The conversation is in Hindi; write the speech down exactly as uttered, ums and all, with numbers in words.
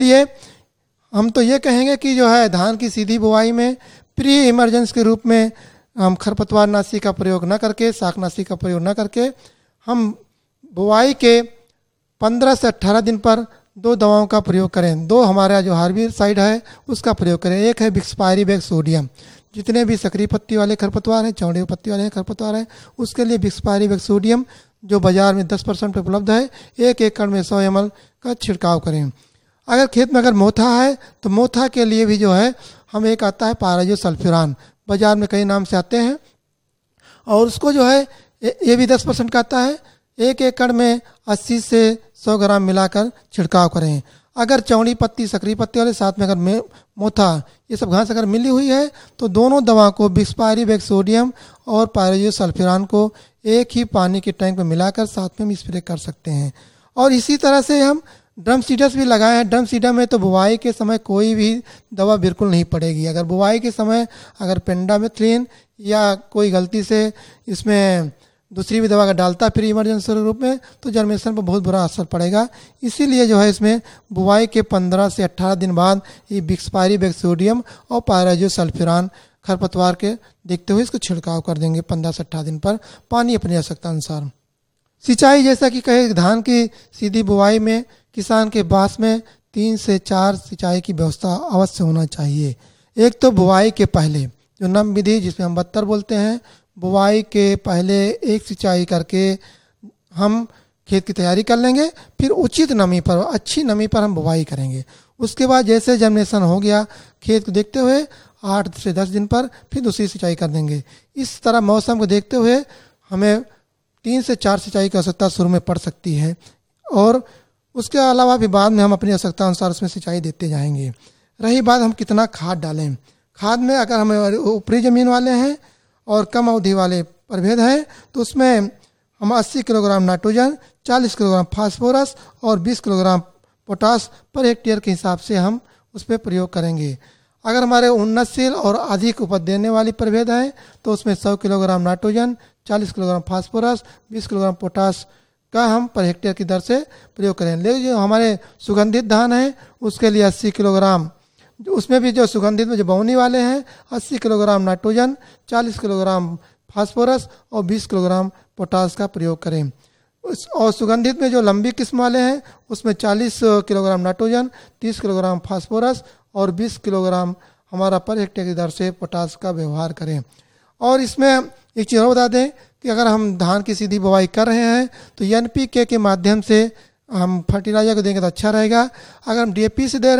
ये हम तो ये कहेंगे कि जो है धान की सीधी बुआई में प्री इमरजेंसी के रूप में हम खरपतवार नाशी का प्रयोग न करके, शाकनाशी का प्रयोग न करके, हम बुआई के पंद्रह से अट्ठारह दिन पर दो दवाओं का प्रयोग करें। दो हमारा जो हार्बिसाइड है उसका प्रयोग करें। एक है बिक्सपायरीबैक सोडियम, जितने भी सक्रिय पत्ती वाले खरपतवार हैं, चौड़े पत्ती वाले खरपतवार हैं, उसके लिए बिक्सपायरीबैक सोडियम जो बाजार में दस परसेंट उपलब्ध है, एक एकड़ में सौ एम एल का छिड़काव करें। अगर खेत में अगर मोथा है तो मोथा के लिए भी जो है हम एक आता है पाराजो सल्फ्यूरान, बाजार में कई नाम से आते हैं, और उसको जो है ये भी दस परसेंट का आता है। एक एकड़ में अस्सी से सौ ग्राम मिलाकर छिड़काव करें। अगर चौड़ी पत्ती, सक्रिय पत्ती वाले, साथ में अगर मोथा, ये सब घास अगर मिली हुई है तो दोनों दवा को बिक्सपायरीबैक सोडियम और पाराजो सल्फ्यूरान को एक ही पानी के टैंक में मिलाकर साथ में स्प्रे कर सकते हैं। और इसी तरह से हम ड्रम सीडर्स भी लगाए हैं। ड्रम सीडर में तो बुवाई के समय कोई भी दवा बिल्कुल नहीं पड़ेगी। अगर बुवाई के समय अगर पेंडामेथ्लिन या कोई गलती से इसमें दूसरी भी दवा का डालता है प्री इमरजेंसी रूप में तो जर्मिनेशन पर बहुत बुरा असर पड़ेगा। इसीलिए जो है इसमें बुवाई के पंद्रह से अट्ठारह दिन बाद ये बिक्सपायरीबैक सोडियम और पाराजो सल्फ्यूरान खरपतवार के देखते हुए इसको छिड़काव कर देंगे पंद्रह से अट्ठारह दिन पर, पानी अपनी आवश्यकता अनुसार। सिंचाई जैसा कि कहे धान की सीधी बुवाई में किसान के बास में तीन से चार सिंचाई की व्यवस्था अवश्य होना चाहिए। एक तो बुवाई के पहले जो नम विधि जिसमें हम बत्तर बोलते हैं, बुवाई के पहले एक सिंचाई करके हम खेत की तैयारी कर लेंगे, फिर उचित नमी पर, अच्छी नमी पर हम बुवाई करेंगे। उसके बाद जैसे जर्मिनेशन हो गया खेत को देखते हुए आठ से दस दिन पर फिर दूसरी सिंचाई कर देंगे। इस तरह मौसम को देखते हुए हमें तीन से चार सिंचाई की आवश्यकता शुरू में पड़ सकती है, और उसके अलावा भी बाद में हम अपनी आवश्यकता अनुसार उसमें सिंचाई देते जाएंगे। रही बात हम कितना खाद डालें, खाद में अगर हम ऊपरी ज़मीन वाले हैं और कम अवधि वाले प्रभेद हैं तो उसमें हम अस्सी किलोग्राम नाइट्रोजन, चालीस किलोग्राम फास्फोरस और बीस किलोग्राम पोटास पर हेक्टेयर के हिसाब से हम उस पर प्रयोग करेंगे। अगर हमारे उन्नतशील और अधिक उपज देने वाली प्रभेद है तो उसमें सौ किलोग्राम नाइट्रोजन, चालीस किलोग्राम फास्फोरस, बीस किलोग्राम पोटास का हम पर हेक्टेयर की दर से प्रयोग करें। लेकिन जो हमारे सुगंधित धान है उसके लिए अस्सी किलोग्राम, उसमें भी जो सुगंधित में जो बौनी वाले हैं अस्सी किलोग्राम नाइट्रोजन, चालीस किलोग्राम फास्फोरस और बीस किलोग्राम पोटास का प्रयोग करें। उस और सुगंधित में जो लंबी किस्म वाले हैं उसमें चालीस किलोग्राम नाइट्रोजन, तीस किलोग्राम फास्फोरस और बीस किलोग्राम हमारा पर हेक्टेयर की दर से पोटास का व्यवहार करें। और इसमें एक चीज़ और बता दें कि अगर हम धान की सीधी बुवाई कर रहे हैं तो एन पी के के माध्यम से हम फर्टिलाइजर को देंगे तो अच्छा रहेगा। अगर हम डी ए पी से दे रहे